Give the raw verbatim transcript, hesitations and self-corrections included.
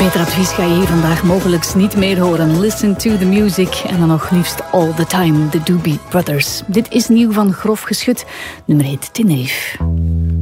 Beter advies ga je hier vandaag mogelijk niet meer horen. Listen to the music en dan nog liefst all the time, the Doobie Brothers. Dit is nieuw van Grof Geschut, nummer heet Tenerife.